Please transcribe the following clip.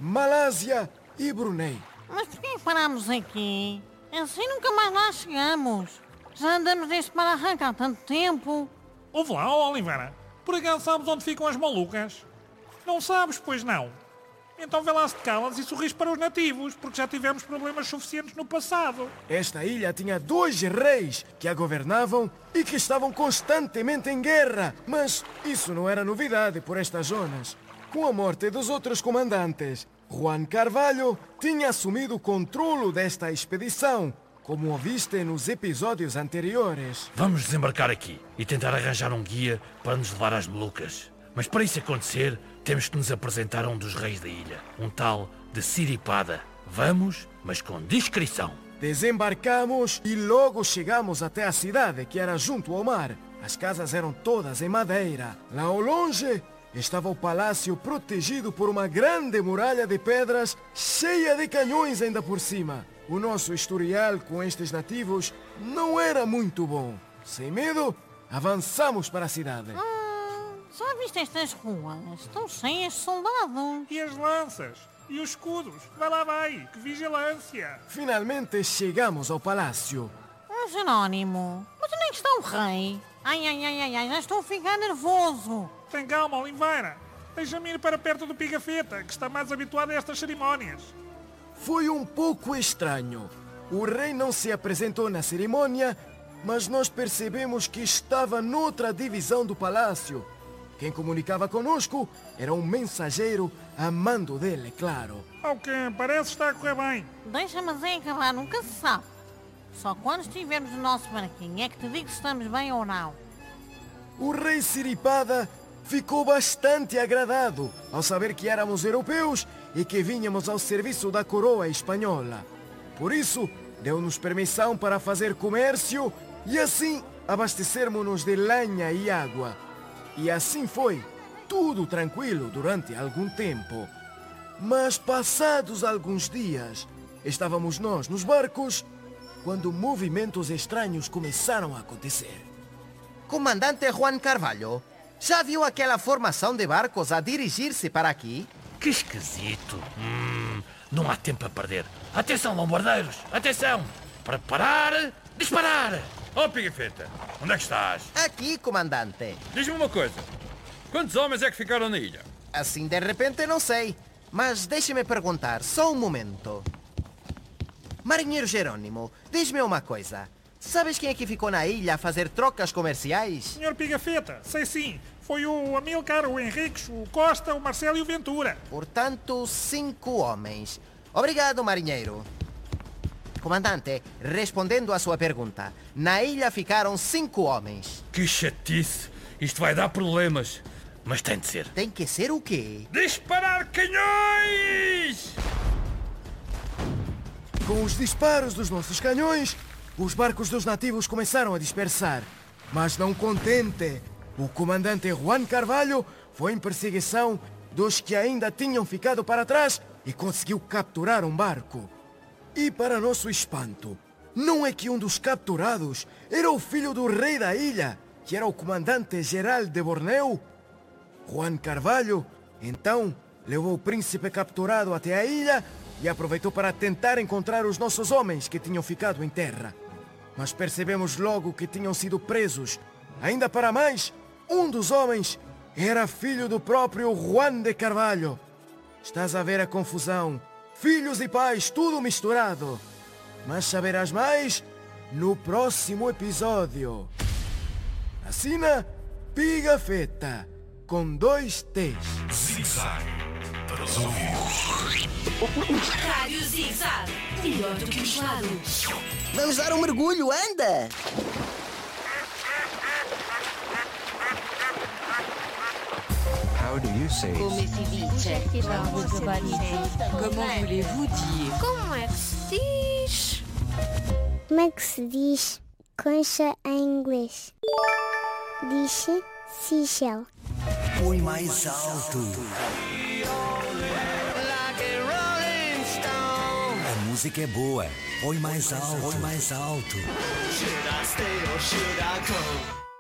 Malásia e Brunei. Mas por que paramos aqui? Assim nunca mais lá chegamos. Já andamos neste para-arranca há tanto tempo. Ouve lá, ó Oliveira. Por acaso sabes onde ficam as malucas? Não sabes, pois não. Então vê lá se te calas e sorris para os nativos, porque já tivemos problemas suficientes no passado. Esta ilha tinha 2 reis que a governavam e que estavam constantemente em guerra. Mas isso não era novidade por estas zonas. Com a morte dos outros comandantes, Juan Carvalho tinha assumido o controle desta expedição, como ouviste nos episódios anteriores. Vamos desembarcar aqui e tentar arranjar um guia para nos levar às Molucas. Mas para isso acontecer, temos que nos apresentar a um dos reis da ilha, um tal de Siripada. Vamos, mas com discrição. Desembarcamos e logo chegamos até a cidade, que era junto ao mar. As casas eram todas em madeira. Lá ao longe estava o palácio protegido por uma grande muralha de pedras cheia de canhões ainda por cima. O nosso historial com estes nativos não era muito bom. Sem medo, avançamos para a cidade. Já viste estas ruas? Estão cheias de soldados. E as lanças? E os escudos? Vai lá, vai! Que vigilância! Finalmente chegamos ao palácio. Jerónimo, mas onde é que está o rei? Ai, já estou a ficar nervoso. Tem calma, Oliveira. Deixa-me ir para perto do Pigafetta, que está mais habituado a estas cerimónias. Foi um pouco estranho. O rei não se apresentou na cerimônia, mas nós percebemos que estava noutra divisão do palácio. Quem comunicava conosco era um mensageiro a mando dele, claro. Ao que parece está a correr bem. Deixa-me assim acabar, nunca se sabe. Só quando estivermos no nosso barquinho é que te digo se estamos bem ou não. O rei Siripada ficou bastante agradado ao saber que éramos europeus e que vínhamos ao serviço da coroa espanhola. Por isso, deu-nos permissão para fazer comércio e assim abastecermos-nos de lenha e água. E assim foi, tudo tranquilo durante algum tempo. Mas passados alguns dias, estávamos nós nos barcos quando movimentos estranhos começaram a acontecer. Comandante Juan Carvalho, já viu aquela formação de barcos a dirigir-se para aqui? Que esquisito. Não há tempo a perder. Atenção, bombardeiros! Atenção! Preparar, disparar! Oh, Pigafetta, onde é que estás? Aqui, comandante. Diz-me uma coisa. Quantos homens é que ficaram na ilha? Assim de repente não sei. Mas deixe-me perguntar, só um momento. Marinheiro Jerônimo, diz-me uma coisa. Sabes quem é que ficou na ilha a fazer trocas comerciais? Senhor Pigafetta, sei sim. Foi o Amílcar, o Henriques, o Costa, o Marcelo e o Ventura. Portanto, 5 homens. Obrigado, marinheiro. Comandante, respondendo à sua pergunta, na ilha ficaram 5 homens. Que chatice! Isto vai dar problemas. Mas tem de ser. Tem que ser o quê? Disparar canhões! Com os disparos dos nossos canhões, os barcos dos nativos começaram a dispersar. Mas não contente, o comandante Juan Carvalho foi em perseguição dos que ainda tinham ficado para trás e conseguiu capturar um barco. E para nosso espanto, não é que um dos capturados era o filho do rei da ilha, que era o comandante geral de Bornéu? Juan Carvalho, então, levou o príncipe capturado até a ilha e aproveitou para tentar encontrar os nossos homens que tinham ficado em terra. Mas percebemos logo que tinham sido presos. Ainda para mais, um dos homens era filho do próprio Juan de Carvalho. Estás a ver a confusão? Filhos e pais, tudo misturado. Mas saberás mais no próximo episódio. Assina Pigafetta, com 2 T's. Zig-Zag para os ouvidos. Rádio Zig-Zag, melhor do que um gelado. Vamos dar um mergulho, anda! How do you say? Come si dice? Comment voulez-vous dire? Como é que se diz? Como é que se diz concha em inglês? Diz-se seashell. Põe mais alto. A música é boa. Põe mais alto. Põe mais alto. Should I stay or should I go?